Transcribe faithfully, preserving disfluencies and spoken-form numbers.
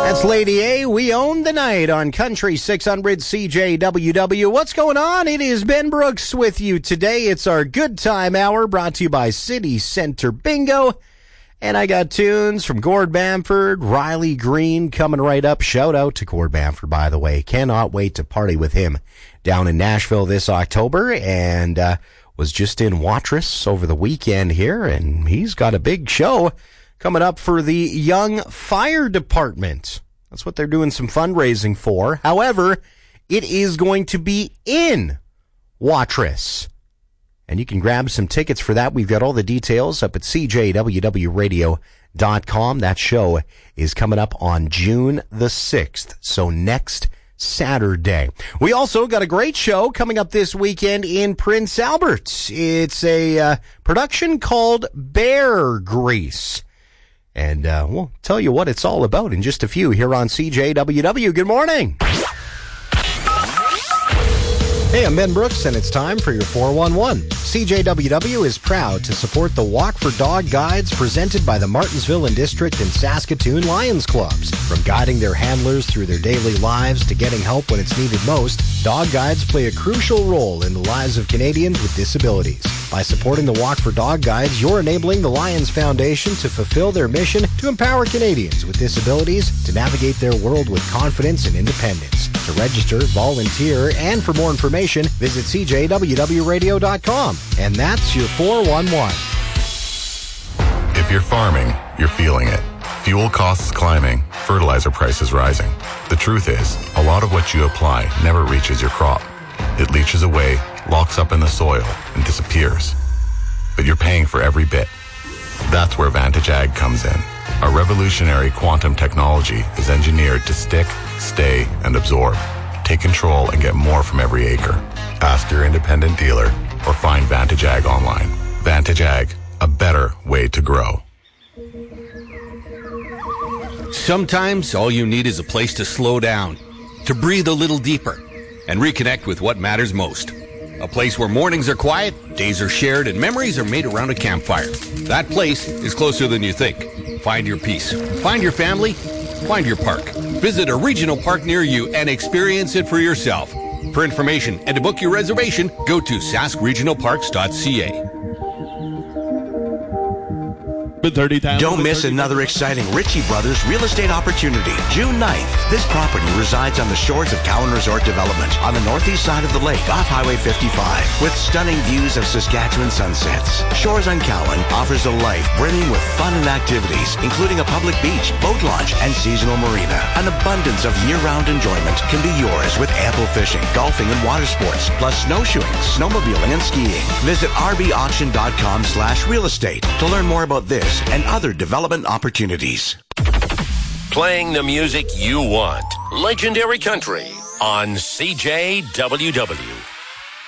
That's Lady A. We own the night on Country six hundred C J W W. What's going on? It is Ben Brooks with you today. It's our Good Time Hour brought to you by City Center Bingo. And I got tunes from Gord Bamford, Riley Green coming right up. Shout out to Gord Bamford, by the way. Cannot wait to party with him down in Nashville this October. And uh, was just in Watrous over the weekend here. And he's got a big show coming up for the Young Fire Department. That's what they're doing some fundraising for. However, it is going to be in Watrous. And you can grab some tickets for that. We've got all the details up at c j w w radio dot com. That show is coming up on June the sixth, so next Saturday. We also got a great show coming up this weekend in Prince Albert. It's a uh, production called Bear Grease. And uh, we'll tell you what it's all about in just a few here on C J W W. Good morning. Hey, I'm Ben Brooks, and it's time for your four one one. C J W W is proud to support the Walk for Dog Guides presented by the Martensville and District and Saskatoon Lions Clubs. From guiding their handlers through their daily lives to getting help when it's needed most, dog guides play a crucial role in the lives of Canadians with disabilities. By supporting the Walk for Dog Guides, you're enabling the Lions Foundation to fulfill their mission to empower Canadians with disabilities to navigate their world with confidence and independence. To register, volunteer, and for more information, visit c j w w radio dot com. And that's your four one one. If you're farming, you're feeling it. Fuel costs climbing, fertilizer prices rising. The truth is, a lot of what you apply never reaches your crop. It leaches away, locks up in the soil, and disappears. But you're paying for every bit. That's where Vantage Ag comes in. Our revolutionary quantum technology is engineered to stick, stay, and absorb. Take control and get more from every acre. Ask your independent dealer or find Vantage Ag online. Vantage Ag, a better way to grow. Sometimes all you need is a place to slow down, to breathe a little deeper, and reconnect with what matters most. A place where mornings are quiet, days are shared, and memories are made around a campfire. That place is closer than you think. Find your peace. Find your family. Find your park. Visit a regional park near you and experience it for yourself. For information and to book your reservation, go to sask regional parks dot c a. Don't miss another exciting Ritchie Brothers real estate opportunity. June ninth, this property resides on the shores of Cowan Resort Development on the northeast side of the lake off Highway fifty-five with stunning views of Saskatchewan sunsets. Shores on Cowan offers a life brimming with fun and activities, including a public beach, boat launch, and seasonal marina. An abundance of year-round enjoyment can be yours with ample fishing, golfing, and water sports, plus snowshoeing, snowmobiling, and skiing. Visit r b auction dot com slash real estate to learn more about this and other development opportunities. Playing the music you want. Legendary Country on C J W W.